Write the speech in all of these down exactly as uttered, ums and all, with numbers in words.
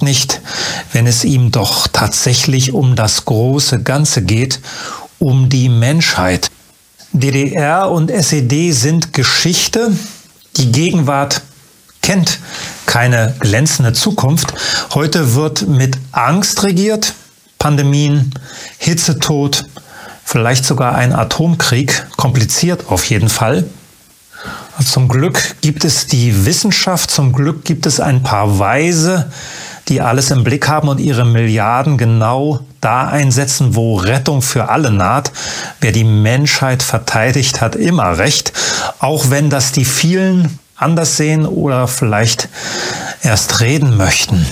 nicht, wenn es ihm doch tatsächlich um das große Ganze geht, um die Menschheit. D D R und S E D sind Geschichte. Die Gegenwart kennt keine glänzende Zukunft. Heute wird mit Angst regiert. Pandemien, Hitzetod, vielleicht sogar ein Atomkrieg. Kompliziert auf jeden Fall. Zum Glück gibt es die Wissenschaft, zum Glück gibt es ein paar Weise, die alles im Blick haben und ihre Milliarden genau da einsetzen, wo Rettung für alle naht. Wer die Menschheit verteidigt, hat immer recht, auch wenn das die vielen anders sehen oder vielleicht erst reden möchten.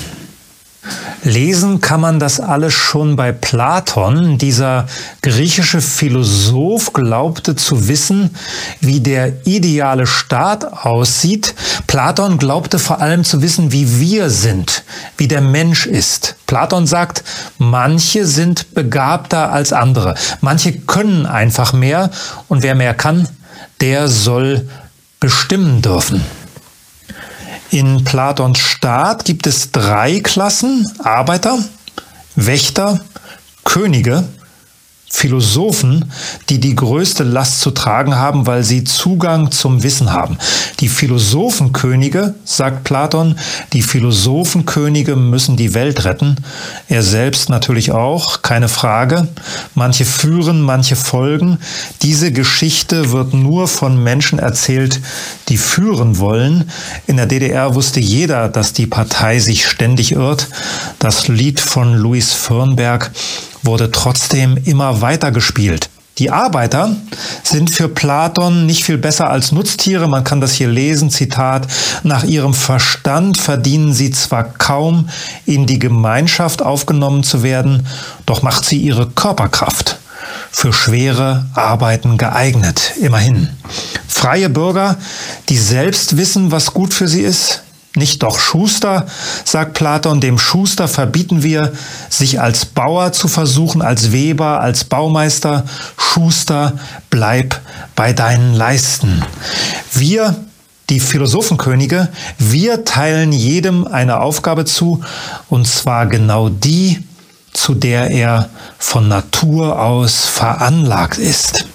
Lesen kann man das alles schon bei Platon. Dieser griechische Philosoph glaubte zu wissen, wie der ideale Staat aussieht. Platon glaubte vor allem zu wissen, wie wir sind, wie der Mensch ist. Platon sagt, manche sind begabter als andere. Manche können einfach mehr und wer mehr kann, der soll bestimmen dürfen. In Platons Staat gibt es drei Klassen: Arbeiter, Wächter, Könige, Philosophen, die die größte Last zu tragen haben, weil sie Zugang zum Wissen haben. Die Philosophenkönige, sagt Platon, die Philosophenkönige müssen die Welt retten. Er selbst natürlich auch, keine Frage. Manche führen, manche folgen. Diese Geschichte wird nur von Menschen erzählt, die führen wollen. In der D D R wusste jeder, dass die Partei sich ständig irrt. Das Lied von Louis Firnberg wurde trotzdem immer weiter gespielt. Die Arbeiter sind für Platon nicht viel besser als Nutztiere. Man kann das hier lesen, Zitat: Nach ihrem Verstand verdienen sie zwar kaum, in die Gemeinschaft aufgenommen zu werden, doch macht sie ihre Körperkraft für schwere Arbeiten geeignet, immerhin. Freie Bürger, die selbst wissen, was gut für sie ist. Nicht doch Schuster, sagt Platon, dem Schuster verbieten wir, sich als Bauer zu versuchen, als Weber, als Baumeister. Schuster, bleib bei deinen Leisten. Wir, die Philosophenkönige, wir teilen jedem eine Aufgabe zu, und zwar genau die, zu der er von Natur aus veranlagt ist.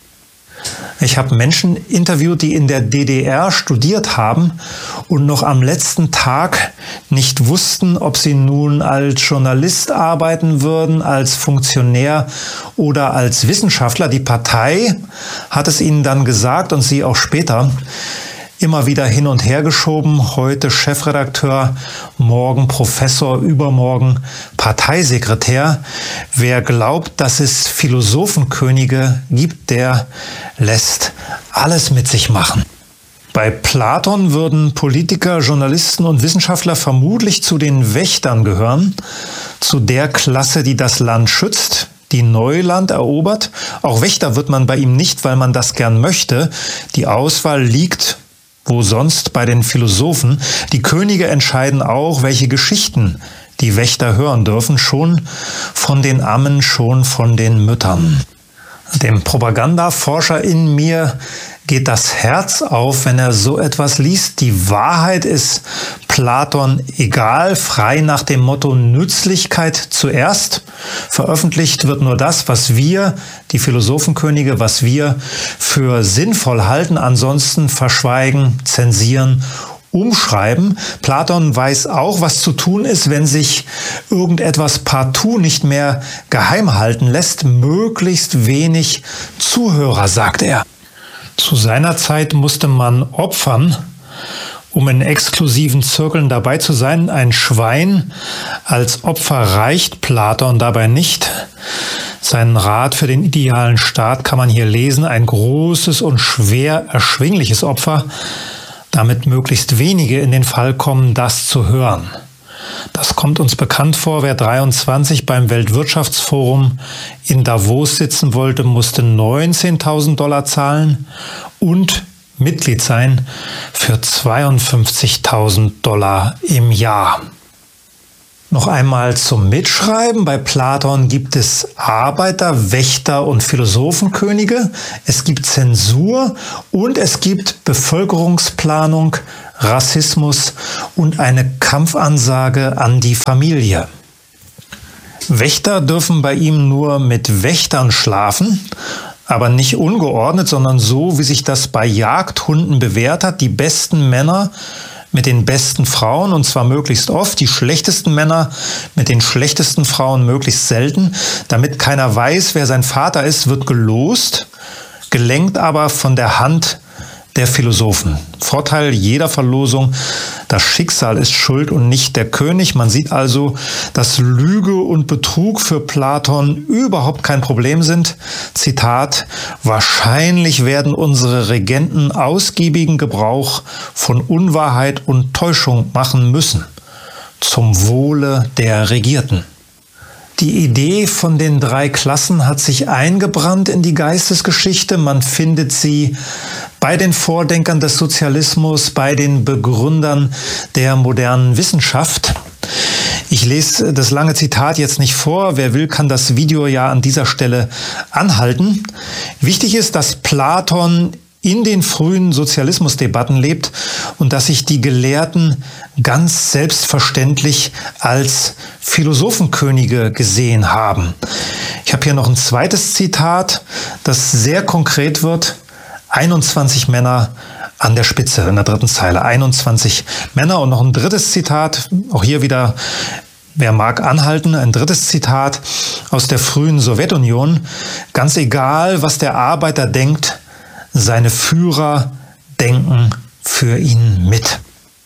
Ich habe Menschen interviewt, die in der D D R studiert haben und noch am letzten Tag nicht wussten, ob sie nun als Journalist arbeiten würden, als Funktionär oder als Wissenschaftler. Die Partei hat es ihnen dann gesagt und sie auch später. Immer wieder hin und her geschoben, heute Chefredakteur, morgen Professor, übermorgen Parteisekretär. Wer glaubt, dass es Philosophenkönige gibt, der lässt alles mit sich machen. Bei Platon würden Politiker, Journalisten und Wissenschaftler vermutlich zu den Wächtern gehören, zu der Klasse, die das Land schützt, die Neuland erobert. Auch Wächter wird man bei ihm nicht, weil man das gern möchte. Die Auswahl liegt wo sonst bei den Philosophen. Die Könige entscheiden auch, welche Geschichten die Wächter hören dürfen, schon von den Ammen, schon von den Müttern. Dem Propagandaforscher in mir geht das Herz auf, wenn er so etwas liest. Die Wahrheit ist Platon egal, frei nach dem Motto Nützlichkeit zuerst. Veröffentlicht wird nur das, was wir, die Philosophenkönige, was wir für sinnvoll halten. Ansonsten verschweigen, zensieren, umschreiben. Platon weiß auch, was zu tun ist, wenn sich irgendetwas partout nicht mehr geheim halten lässt. Möglichst wenig Zuhörer, sagt er. Zu seiner Zeit musste man opfern, um in exklusiven Zirkeln dabei zu sein. Ein Schwein als Opfer reicht Platon dabei nicht. Seinen Rat für den idealen Staat kann man hier lesen. Ein großes und schwer erschwingliches Opfer, damit möglichst wenige in den Fall kommen, das zu hören. Das kommt uns bekannt vor. Wer dreiundzwanzig beim Weltwirtschaftsforum in Davos sitzen wollte, musste neunzehntausend Dollar zahlen und Mitglied sein für zweiundfünfzigtausend Dollar im Jahr. Noch einmal zum Mitschreiben. Bei Platon gibt es Arbeiter, Wächter und Philosophenkönige. Es gibt Zensur und es gibt Bevölkerungsplanung, Rassismus und eine Kampfansage an die Familie. Wächter dürfen bei ihm nur mit Wächtern schlafen, aber nicht ungeordnet, sondern so, wie sich das bei Jagdhunden bewährt hat. Die besten Männer mit den besten Frauen, und zwar möglichst oft, die schlechtesten Männer mit den schlechtesten Frauen möglichst selten. Damit keiner weiß, wer sein Vater ist, wird gelost, gelenkt aber von der Hand der Philosophen. Vorteil jeder Verlosung: das Schicksal ist schuld und nicht der König. Man sieht also, dass Lüge und Betrug für Platon überhaupt kein Problem sind. Zitat: Wahrscheinlich werden unsere Regenten ausgiebigen Gebrauch von Unwahrheit und Täuschung machen müssen, zum Wohle der Regierten. Die Idee von den drei Klassen hat sich eingebrannt in die Geistesgeschichte. Man findet sie bei den Vordenkern des Sozialismus, bei den Begründern der modernen Wissenschaft. Ich lese das lange Zitat jetzt nicht vor. Wer will, kann das Video ja an dieser Stelle anhalten. Wichtig ist, dass Platon in den frühen Sozialismusdebatten lebt und dass sich die Gelehrten ganz selbstverständlich als Philosophenkönige gesehen haben. Ich habe hier noch ein zweites Zitat, das sehr konkret wird. einundzwanzig Männer an der Spitze, in der dritten Zeile. einundzwanzig Männer. Und noch ein drittes Zitat, auch hier wieder, wer mag anhalten, ein drittes Zitat aus der frühen Sowjetunion. Ganz egal, was der Arbeiter denkt, seine Führer denken für ihn mit.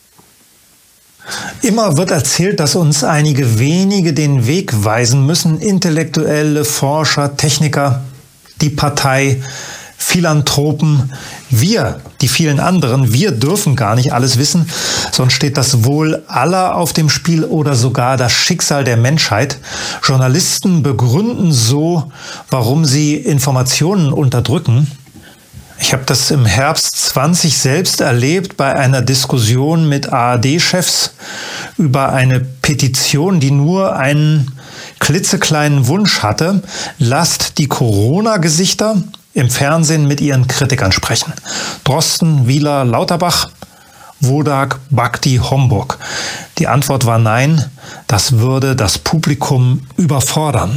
Immer wird erzählt, dass uns einige wenige den Weg weisen müssen. Intellektuelle, Forscher, Techniker, die Partei, Philanthropen. Wir, die vielen anderen, wir dürfen gar nicht alles wissen, sonst steht das Wohl aller auf dem Spiel oder sogar das Schicksal der Menschheit. Journalisten begründen so, warum sie Informationen unterdrücken. Ich habe das im Herbst zwanzig selbst erlebt bei einer Diskussion mit A R D-Chefs über eine Petition, die nur einen klitzekleinen Wunsch hatte: Lasst die Corona-Gesichter im Fernsehen mit ihren Kritikern sprechen. Drosten, Wieler, Lauterbach, Wodak, Bhakti, Homburg. Die Antwort war nein, das würde das Publikum überfordern.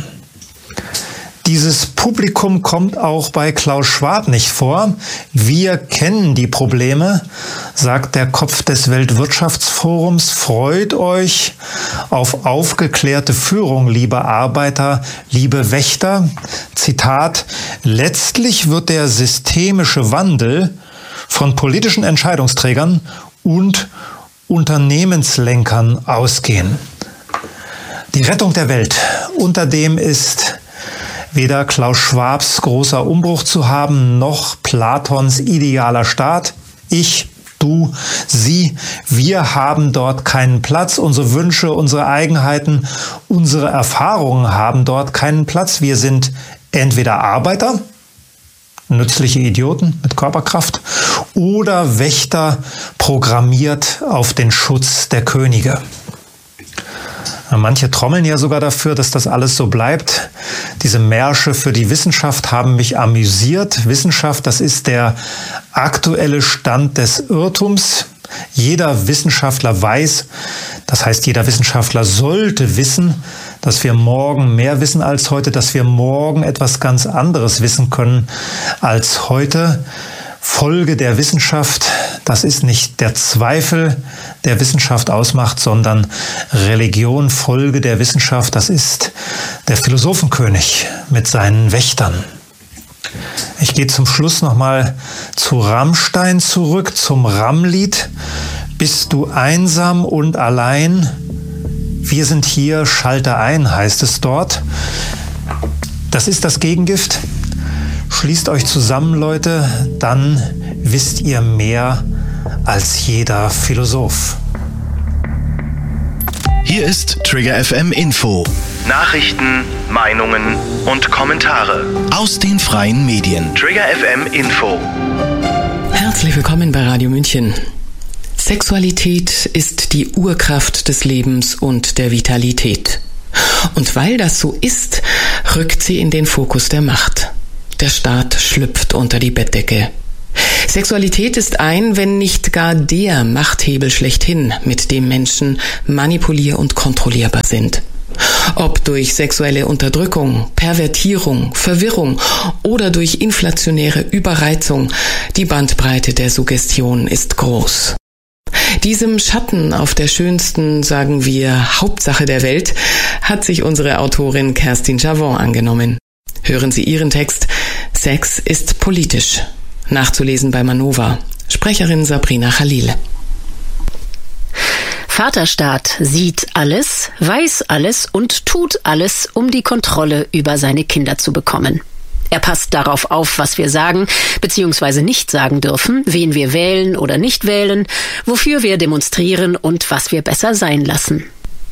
Dieses Publikum kommt auch bei Klaus Schwab nicht vor. Wir kennen die Probleme, sagt der Kopf des Weltwirtschaftsforums. Freut euch auf aufgeklärte Führung, liebe Arbeiter, liebe Wächter. Zitat: Letztlich wird der systemische Wandel von politischen Entscheidungsträgern und Unternehmenslenkern ausgehen. Die Rettung der Welt, unter dem ist weder Klaus Schwabs großer Umbruch zu haben, noch Platons idealer Staat. Ich, du, sie, wir haben dort keinen Platz. Unsere Wünsche, unsere Eigenheiten, unsere Erfahrungen haben dort keinen Platz. Wir sind entweder Arbeiter, nützliche Idioten mit Körperkraft, oder Wächter, programmiert auf den Schutz der Könige. Manche trommeln ja sogar dafür, dass das alles so bleibt. Diese Märsche für die Wissenschaft haben mich amüsiert. Wissenschaft, das ist der aktuelle Stand des Irrtums. Jeder Wissenschaftler weiß, das heißt, jeder Wissenschaftler sollte wissen, dass wir morgen mehr wissen als heute, dass wir morgen etwas ganz anderes wissen können als heute. Folge der Wissenschaft, das ist nicht der Zweifel, der Wissenschaft ausmacht, sondern Religion. Folge der Wissenschaft, das ist der Philosophenkönig mit seinen Wächtern. Ich gehe zum Schluss nochmal zu Rammstein zurück, zum Ramm-Lied. Bist du einsam und allein? Wir sind hier, schalte ein, heißt es dort. Das ist das Gegengift. Schließt euch zusammen, Leute, dann wisst ihr mehr als jeder Philosoph. Hier ist Trigger F M Info. Nachrichten, Meinungen und Kommentare aus den freien Medien. Trigger F M Info. Herzlich willkommen bei Radio München. Sexualität ist die Urkraft des Lebens und der Vitalität. Und weil das so ist, rückt sie in den Fokus der Macht. Der Staat schlüpft unter die Bettdecke. Sexualität ist ein, wenn nicht gar der Machthebel schlechthin, mit dem Menschen manipulier- und kontrollierbar sind. Ob durch sexuelle Unterdrückung, Pervertierung, Verwirrung oder durch inflationäre Überreizung, die Bandbreite der Suggestion ist groß. Diesem Schatten auf der schönsten, sagen wir, Hauptsache der Welt hat sich unsere Autorin Kerstin Chavon angenommen. Hören Sie ihren Text Sex ist politisch. Nachzulesen bei Manova. Sprecherin Sabrina Khalil. Vaterstaat sieht alles, weiß alles und tut alles, um die Kontrolle über seine Kinder zu bekommen. Er passt darauf auf, was wir sagen bzw. nicht sagen dürfen, wen wir wählen oder nicht wählen, wofür wir demonstrieren und was wir besser sein lassen.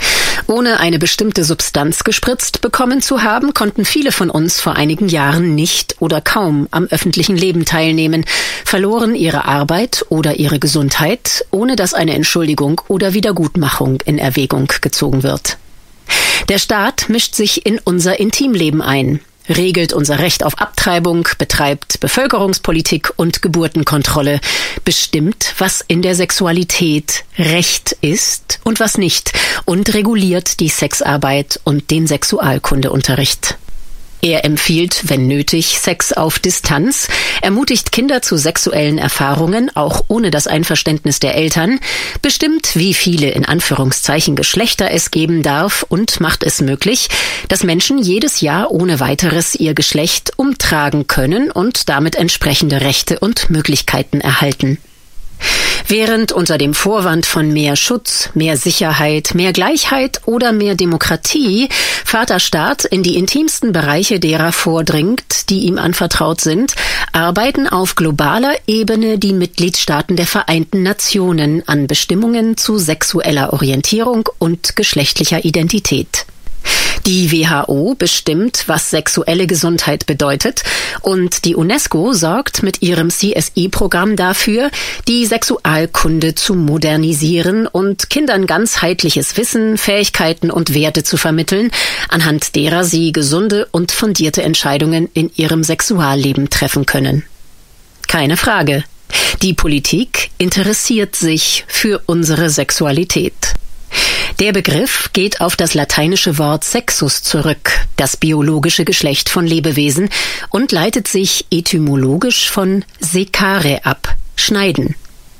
Ohne eine bestimmte Substanz gespritzt bekommen zu haben, konnten viele von uns vor einigen Jahren nicht oder kaum am öffentlichen Leben teilnehmen, verloren ihre Arbeit oder ihre Gesundheit, ohne dass eine Entschuldigung oder Wiedergutmachung in Erwägung gezogen wird. Der Staat mischt sich in unser Intimleben ein, regelt unser Recht auf Abtreibung, betreibt Bevölkerungspolitik und Geburtenkontrolle, bestimmt, was in der Sexualität Recht ist und was nicht und reguliert die Sexarbeit und den Sexualkundeunterricht. Er empfiehlt, wenn nötig, Sex auf Distanz, ermutigt Kinder zu sexuellen Erfahrungen, auch ohne das Einverständnis der Eltern, bestimmt, wie viele in Anführungszeichen Geschlechter es geben darf und macht es möglich, dass Menschen jedes Jahr ohne weiteres ihr Geschlecht umtragen können und damit entsprechende Rechte und Möglichkeiten erhalten. Während unter dem Vorwand von mehr Schutz, mehr Sicherheit, mehr Gleichheit oder mehr Demokratie Vaterstaat in die intimsten Bereiche derer vordringt, die ihm anvertraut sind, arbeiten auf globaler Ebene die Mitgliedstaaten der Vereinten Nationen an Bestimmungen zu sexueller Orientierung und geschlechtlicher Identität. Die W H O bestimmt, was sexuelle Gesundheit bedeutet, und die UNESCO sorgt mit ihrem C S I-Programm dafür, die Sexualkunde zu modernisieren und Kindern ganzheitliches Wissen, Fähigkeiten und Werte zu vermitteln, anhand derer sie gesunde und fundierte Entscheidungen in ihrem Sexualleben treffen können. Keine Frage. Die Politik interessiert sich für unsere Sexualität. Der Begriff geht auf das lateinische Wort Sexus zurück, das biologische Geschlecht von Lebewesen, und leitet sich etymologisch von secare ab, schneiden.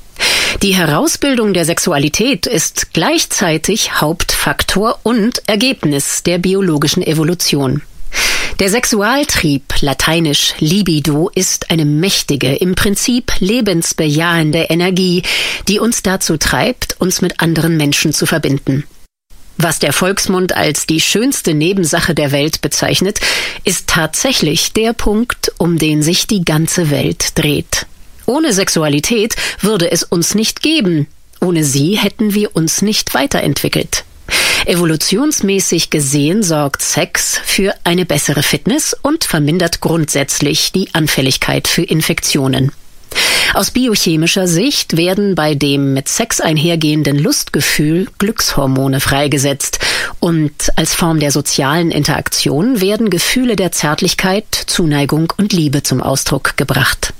Die Herausbildung der Sexualität ist gleichzeitig Hauptfaktor und Ergebnis der biologischen Evolution. Der Sexualtrieb, lateinisch Libido, ist eine mächtige, im Prinzip lebensbejahende Energie, die uns dazu treibt, uns mit anderen Menschen zu verbinden. Was der Volksmund als die schönste Nebensache der Welt bezeichnet, ist tatsächlich der Punkt, um den sich die ganze Welt dreht. Ohne Sexualität würde es uns nicht geben. Ohne sie hätten wir uns nicht weiterentwickelt. Evolutionsmäßig gesehen sorgt Sex für eine bessere Fitness und vermindert grundsätzlich die Anfälligkeit für Infektionen. Aus biochemischer Sicht werden bei dem mit Sex einhergehenden Lustgefühl Glückshormone freigesetzt und als Form der sozialen Interaktion werden Gefühle der Zärtlichkeit, Zuneigung und Liebe zum Ausdruck gebracht.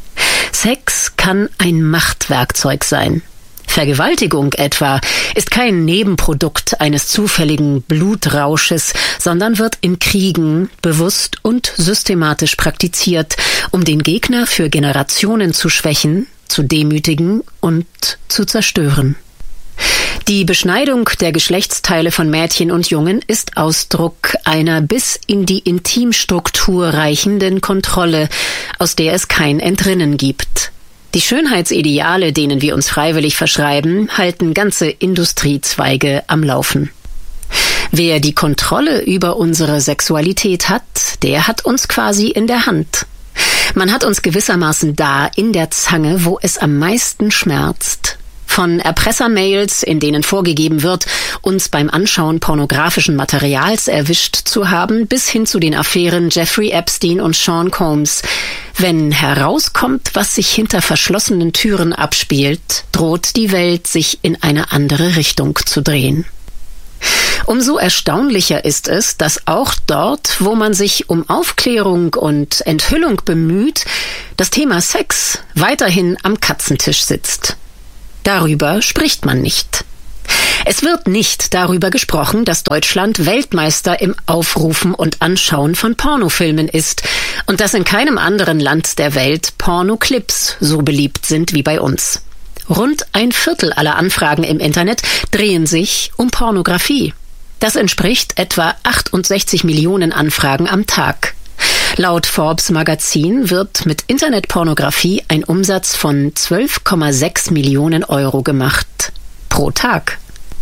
Sex kann ein Machtwerkzeug sein. Vergewaltigung etwa ist kein Nebenprodukt eines zufälligen Blutrausches, sondern wird in Kriegen bewusst und systematisch praktiziert, um den Gegner für Generationen zu schwächen, zu demütigen und zu zerstören. Die Beschneidung der Geschlechtsteile von Mädchen und Jungen ist Ausdruck einer bis in die Intimstruktur reichenden Kontrolle, aus der es kein Entrinnen gibt. Die Schönheitsideale, denen wir uns freiwillig verschreiben, halten ganze Industriezweige am Laufen. Wer die Kontrolle über unsere Sexualität hat, der hat uns quasi in der Hand. Man hat uns gewissermaßen da in der Zange, wo es am meisten schmerzt. Von Erpressermails, in denen vorgegeben wird, uns beim Anschauen pornografischen Materials erwischt zu haben, bis hin zu den Affären Jeffrey Epstein und Sean Combs. Wenn herauskommt, was sich hinter verschlossenen Türen abspielt, droht die Welt, sich in eine andere Richtung zu drehen. Umso erstaunlicher ist es, dass auch dort, wo man sich um Aufklärung und Enthüllung bemüht, das Thema Sex weiterhin am Katzentisch sitzt. Darüber spricht man nicht. Es wird nicht darüber gesprochen, dass Deutschland Weltmeister im Aufrufen und Anschauen von Pornofilmen ist und dass in keinem anderen Land der Welt Pornoclips so beliebt sind wie bei uns. Rund ein Viertel aller Anfragen im Internet drehen sich um Pornografie. Das entspricht etwa achtundsechzig Millionen Anfragen am Tag. Laut Forbes Magazin wird mit Internetpornografie ein Umsatz von zwölf Komma sechs Millionen Euro gemacht. Pro Tag.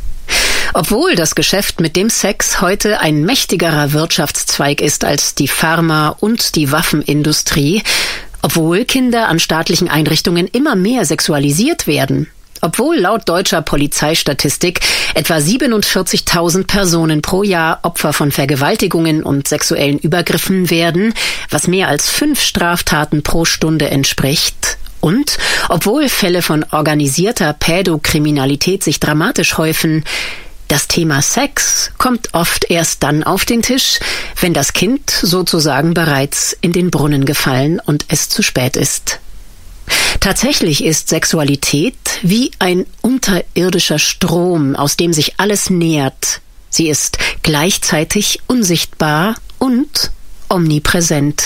Obwohl das Geschäft mit dem Sex heute ein mächtigerer Wirtschaftszweig ist als die Pharma- und die Waffenindustrie, obwohl Kinder an staatlichen Einrichtungen immer mehr sexualisiert werden, obwohl laut deutscher Polizeistatistik etwa siebenundvierzigtausend Personen pro Jahr Opfer von Vergewaltigungen und sexuellen Übergriffen werden, was mehr als fünf Straftaten pro Stunde entspricht, und obwohl Fälle von organisierter Pädokriminalität sich dramatisch häufen, das Thema Sex kommt oft erst dann auf den Tisch, wenn das Kind sozusagen bereits in den Brunnen gefallen und es zu spät ist. Tatsächlich ist Sexualität wie ein unterirdischer Strom, aus dem sich alles nährt. Sie ist gleichzeitig unsichtbar und omnipräsent.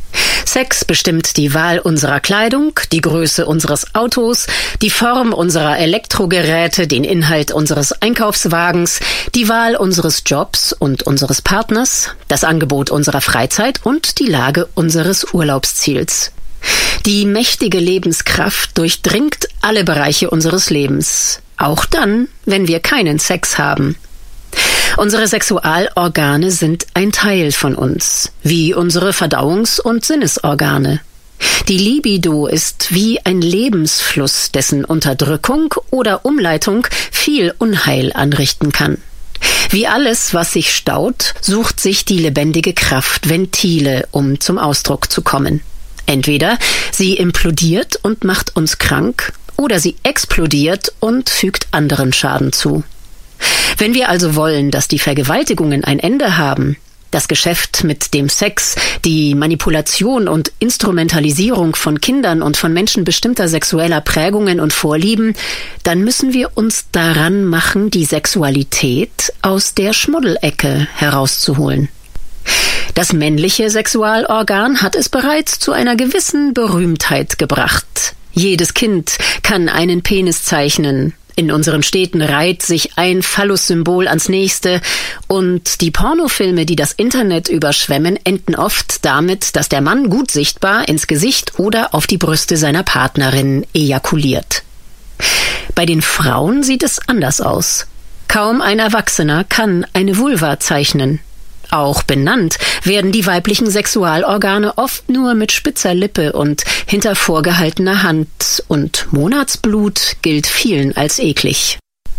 Sex bestimmt die Wahl unserer Kleidung, die Größe unseres Autos, die Form unserer Elektrogeräte, den Inhalt unseres Einkaufswagens, die Wahl unseres Jobs und unseres Partners, das Angebot unserer Freizeit und die Lage unseres Urlaubsziels. Die mächtige Lebenskraft durchdringt alle Bereiche unseres Lebens, auch dann, wenn wir keinen Sex haben. Unsere Sexualorgane sind ein Teil von uns, wie unsere Verdauungs- und Sinnesorgane. Die Libido ist wie ein Lebensfluss, dessen Unterdrückung oder Umleitung viel Unheil anrichten kann. Wie alles, was sich staut, sucht sich die lebendige Kraft Ventile, um zum Ausdruck zu kommen. Entweder sie implodiert und macht uns krank, oder sie explodiert und fügt anderen Schaden zu. Wenn wir also wollen, dass die Vergewaltigungen ein Ende haben, das Geschäft mit dem Sex, die Manipulation und Instrumentalisierung von Kindern und von Menschen bestimmter sexueller Prägungen und Vorlieben, dann müssen wir uns daran machen, die Sexualität aus der Schmuddelecke herauszuholen. Das männliche Sexualorgan hat es bereits zu einer gewissen Berühmtheit gebracht. Jedes Kind kann einen Penis zeichnen. In unseren Städten reiht sich ein Phallus-Symbol ans nächste und die Pornofilme, die das Internet überschwemmen, enden oft damit, dass der Mann gut sichtbar ins Gesicht oder auf die Brüste seiner Partnerin ejakuliert. Bei den Frauen sieht es anders aus. Kaum ein Erwachsener kann eine Vulva zeichnen. Auch benannt werden die weiblichen Sexualorgane oft nur mit spitzer Lippe und hinter vorgehaltener Hand, und Monatsblut gilt vielen als eklig.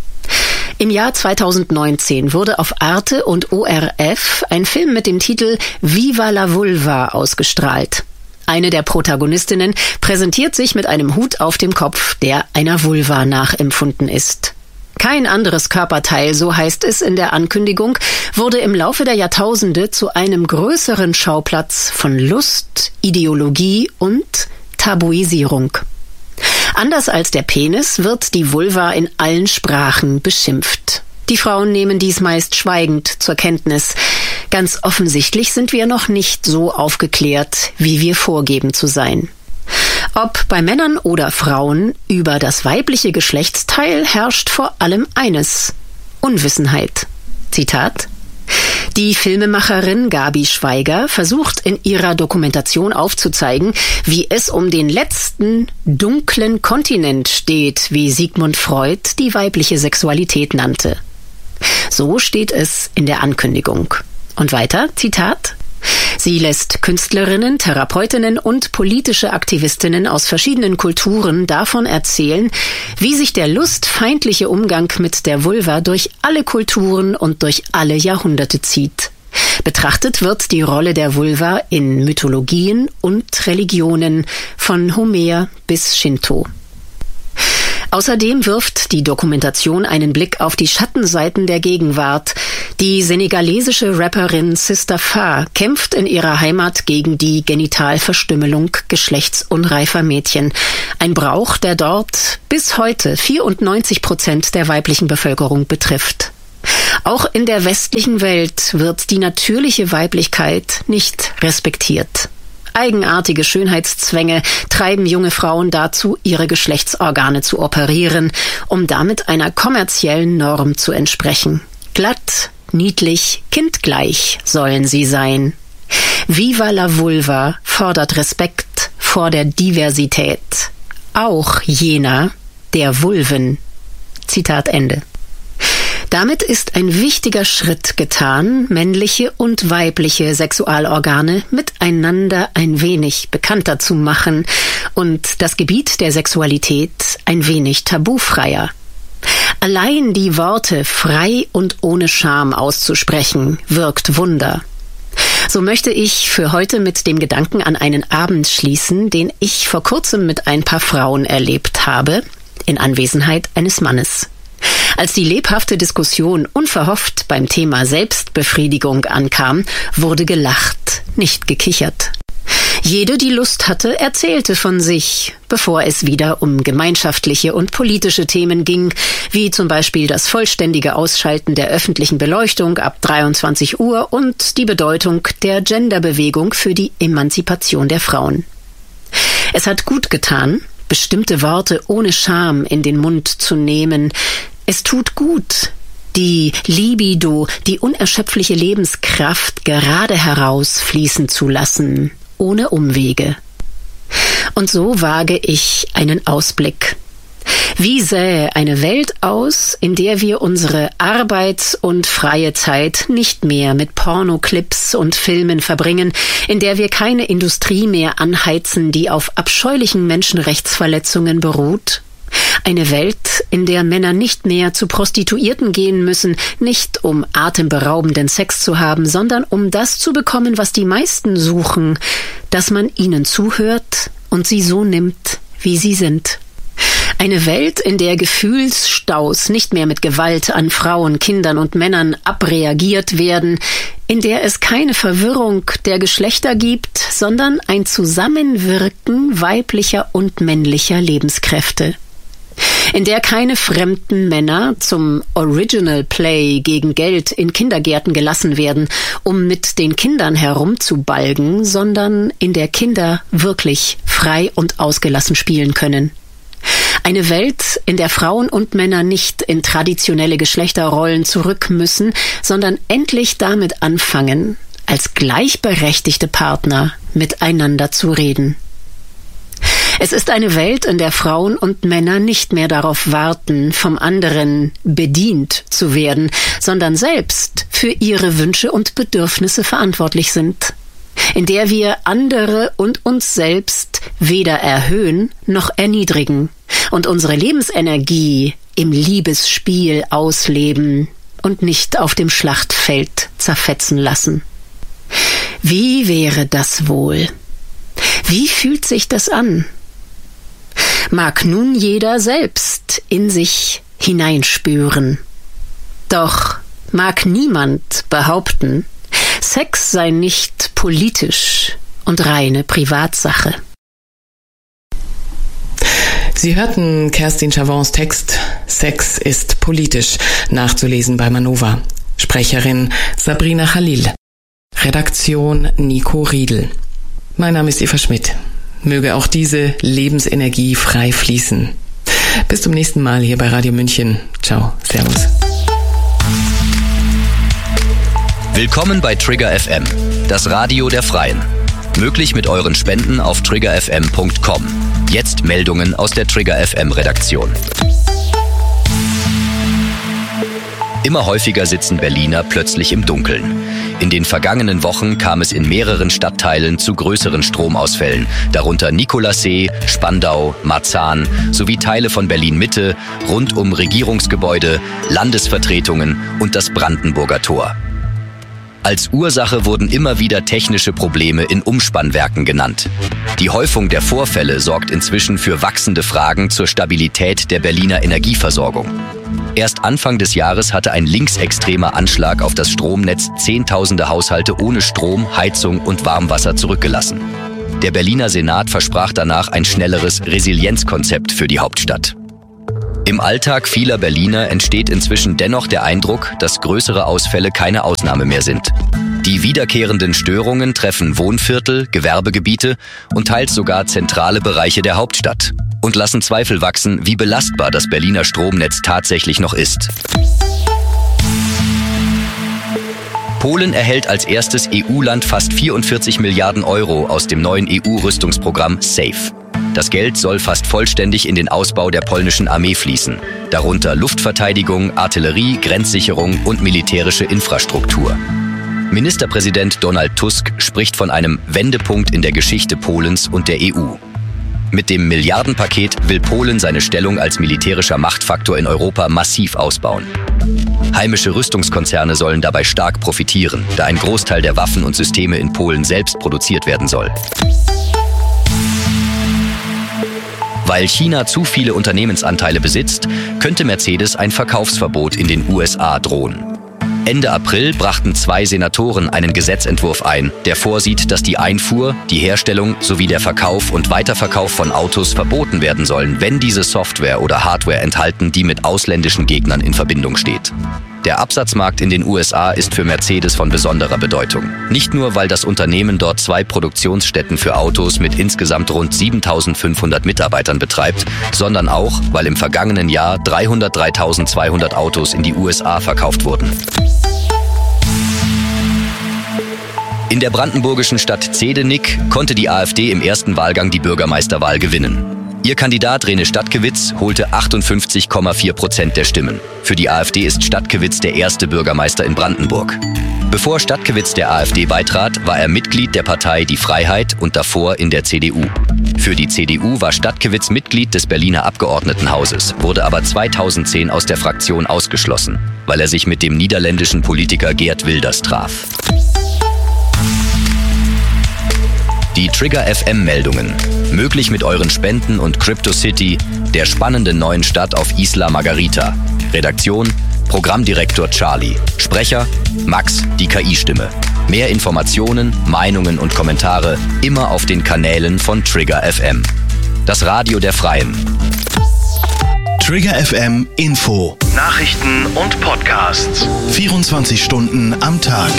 Im Jahr zweitausendneunzehn wurde auf Arte und O R F ein Film mit dem Titel Viva la Vulva ausgestrahlt. Eine der Protagonistinnen präsentiert sich mit einem Hut auf dem Kopf, der einer Vulva nachempfunden ist. Kein anderes Körperteil, so heißt es in der Ankündigung, wurde im Laufe der Jahrtausende zu einem größeren Schauplatz von Lust, Ideologie und Tabuisierung. Anders als der Penis wird die Vulva in allen Sprachen beschimpft. Die Frauen nehmen dies meist schweigend zur Kenntnis. Ganz offensichtlich sind wir noch nicht so aufgeklärt, wie wir vorgeben zu sein. Ob bei Männern oder Frauen, über das weibliche Geschlechtsteil herrscht vor allem eines: Unwissenheit. Zitat: Die Filmemacherin Gabi Schweiger versucht in ihrer Dokumentation aufzuzeigen, wie es um den letzten dunklen Kontinent steht, wie Sigmund Freud die weibliche Sexualität nannte. So steht es in der Ankündigung. Und weiter, Zitat: Sie lässt Künstlerinnen, Therapeutinnen und politische Aktivistinnen aus verschiedenen Kulturen davon erzählen, wie sich der lustfeindliche Umgang mit der Vulva durch alle Kulturen und durch alle Jahrhunderte zieht. Betrachtet wird die Rolle der Vulva in Mythologien und Religionen, von Homer bis Shinto. Außerdem wirft die Dokumentation einen Blick auf die Schattenseiten der Gegenwart. Die senegalesische Rapperin Sister Fa kämpft in ihrer Heimat gegen die Genitalverstümmelung geschlechtsunreifer Mädchen. Ein Brauch, der dort bis heute vierundneunzig Prozent der weiblichen Bevölkerung betrifft. Auch in der westlichen Welt wird die natürliche Weiblichkeit nicht respektiert. Eigenartige Schönheitszwänge treiben junge Frauen dazu, ihre Geschlechtsorgane zu operieren, um damit einer kommerziellen Norm zu entsprechen. Glatt, niedlich, kindgleich sollen sie sein. Viva la Vulva fordert Respekt vor der Diversität. Auch jener der Vulven. Zitat Ende. Damit ist ein wichtiger Schritt getan, männliche und weibliche Sexualorgane miteinander ein wenig bekannter zu machen und das Gebiet der Sexualität ein wenig tabufreier. Allein die Worte frei und ohne Scham auszusprechen, wirkt Wunder. So möchte ich für heute mit dem Gedanken an einen Abend schließen, den ich vor kurzem mit ein paar Frauen erlebt habe, in Anwesenheit eines Mannes. Als die lebhafte Diskussion unverhofft beim Thema Selbstbefriedigung ankam, wurde gelacht, nicht gekichert. Jede, die Lust hatte, erzählte von sich, bevor es wieder um gemeinschaftliche und politische Themen ging, wie zum Beispiel das vollständige Ausschalten der öffentlichen Beleuchtung ab dreiundzwanzig Uhr und die Bedeutung der Genderbewegung für die Emanzipation der Frauen. Es hat gut getan, bestimmte Worte ohne Scham in den Mund zu nehmen. Es tut gut, die Libido, die unerschöpfliche Lebenskraft gerade herausfließen zu lassen, ohne Umwege. Und so wage ich einen Ausblick. Wie sähe eine Welt aus, in der wir unsere Arbeits- und freie Zeit nicht mehr mit Pornoclips und Filmen verbringen, in der wir keine Industrie mehr anheizen, die auf abscheulichen Menschenrechtsverletzungen beruht? Eine Welt, in der Männer nicht mehr zu Prostituierten gehen müssen, nicht um atemberaubenden Sex zu haben, sondern um das zu bekommen, was die meisten suchen, dass man ihnen zuhört und sie so nimmt, wie sie sind. Eine Welt, in der Gefühlsstaus nicht mehr mit Gewalt an Frauen, Kindern und Männern abreagiert werden, in der es keine Verwirrung der Geschlechter gibt, sondern ein Zusammenwirken weiblicher und männlicher Lebenskräfte. In der keine fremden Männer zum Original Play gegen Geld in Kindergärten gelassen werden, um mit den Kindern herumzubalgen, sondern in der Kinder wirklich frei und ausgelassen spielen können. Eine Welt, in der Frauen und Männer nicht in traditionelle Geschlechterrollen zurück müssen, sondern endlich damit anfangen, als gleichberechtigte Partner miteinander zu reden. Es ist eine Welt, in der Frauen und Männer nicht mehr darauf warten, vom anderen bedient zu werden, sondern selbst für ihre Wünsche und Bedürfnisse verantwortlich sind. In der wir andere und uns selbst weder erhöhen noch erniedrigen und unsere Lebensenergie im Liebesspiel ausleben und nicht auf dem Schlachtfeld zerfetzen lassen. Wie wäre das wohl? Wie fühlt sich das an? Mag nun jeder selbst in sich hineinspüren. Doch mag niemand behaupten, Sex sei nicht politisch und reine Privatsache. Sie hörten Kerstin Chavons Text Sex ist politisch, nachzulesen bei Manova. Sprecherin Sabrina Khalil. Redaktion Nico Riedel. Mein Name ist Eva Schmidt. Möge auch diese Lebensenergie frei fließen. Bis zum nächsten Mal hier bei Radio München. Ciao, servus. Willkommen bei Trigger F M, das Radio der Freien. Möglich mit euren Spenden auf trigger f m punkt com. Jetzt Meldungen aus der Trigger F M Redaktion. Immer häufiger sitzen Berliner plötzlich im Dunkeln. In den vergangenen Wochen kam es in mehreren Stadtteilen zu größeren Stromausfällen, darunter Nikolassee, Spandau, Marzahn sowie Teile von Berlin-Mitte, rund um Regierungsgebäude, Landesvertretungen und das Brandenburger Tor. Als Ursache wurden immer wieder technische Probleme in Umspannwerken genannt. Die Häufung der Vorfälle sorgt inzwischen für wachsende Fragen zur Stabilität der Berliner Energieversorgung. Erst Anfang des Jahres hatte ein linksextremer Anschlag auf das Stromnetz Zehntausende Haushalte ohne Strom, Heizung und Warmwasser zurückgelassen. Der Berliner Senat versprach danach ein schnelleres Resilienzkonzept für die Hauptstadt. Im Alltag vieler Berliner entsteht inzwischen dennoch der Eindruck, dass größere Ausfälle keine Ausnahme mehr sind. Die wiederkehrenden Störungen treffen Wohnviertel, Gewerbegebiete und teils sogar zentrale Bereiche der Hauptstadt und lassen Zweifel wachsen, wie belastbar das Berliner Stromnetz tatsächlich noch ist. Polen erhält als erstes E U-Land fast vierundvierzig Milliarden Euro aus dem neuen E U-Rüstungsprogramm SAFE. Das Geld soll fast vollständig in den Ausbau der polnischen Armee fließen, darunter Luftverteidigung, Artillerie, Grenzsicherung und militärische Infrastruktur. Ministerpräsident Donald Tusk spricht von einem Wendepunkt in der Geschichte Polens und der E U. Mit dem Milliardenpaket will Polen seine Stellung als militärischer Machtfaktor in Europa massiv ausbauen. Heimische Rüstungskonzerne sollen dabei stark profitieren, da ein Großteil der Waffen und Systeme in Polen selbst produziert werden soll. Weil China zu viele Unternehmensanteile besitzt, könnte Mercedes ein Verkaufsverbot in den U S A drohen. Ende April brachten zwei Senatoren einen Gesetzentwurf ein, der vorsieht, dass die Einfuhr, die Herstellung sowie der Verkauf und Weiterverkauf von Autos verboten werden sollen, wenn diese Software oder Hardware enthalten, die mit ausländischen Gegnern in Verbindung steht. Der Absatzmarkt in den U S A ist für Mercedes von besonderer Bedeutung. Nicht nur, weil das Unternehmen dort zwei Produktionsstätten für Autos mit insgesamt rund siebentausendfünfhundert Mitarbeitern betreibt, sondern auch, weil im vergangenen Jahr dreihundertdreitausendzweihundert Autos in die U S A verkauft wurden. In der brandenburgischen Stadt Zehdenick konnte die AfD im ersten Wahlgang die Bürgermeisterwahl gewinnen. Ihr Kandidat Rene Stadtgewitz holte achtundfünfzig Komma vier Prozent der Stimmen. Für die AfD ist Stadtgewitz der erste Bürgermeister in Brandenburg. Bevor Stadtgewitz der AfD beitrat, war er Mitglied der Partei Die Freiheit und davor in der C D U. Für die C D U war Stadtgewitz Mitglied des Berliner Abgeordnetenhauses, wurde aber zweitausendzehn aus der Fraktion ausgeschlossen, weil er sich mit dem niederländischen Politiker Geert Wilders traf. Die Trigger F M-Meldungen. Möglich mit euren Spenden und CryptoCity, der spannenden neuen Stadt auf Isla Margarita. Redaktion: Programmdirektor Charlie. Sprecher: Max, die K I-Stimme. Mehr Informationen, Meinungen und Kommentare immer auf den Kanälen von Trigger F M. Das Radio der Freien. Trigger F M Info. Nachrichten und Podcasts. vierundzwanzig Stunden am Tag.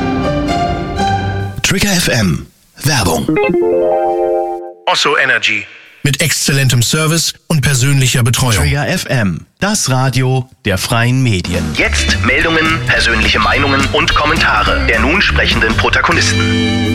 Trigger F M. Werbung. Osso Energy. Mit exzellentem Service und persönlicher Betreuung. Trigger F M. Das Radio der freien Medien. Jetzt Meldungen, persönliche Meinungen und Kommentare der nun sprechenden Protagonisten.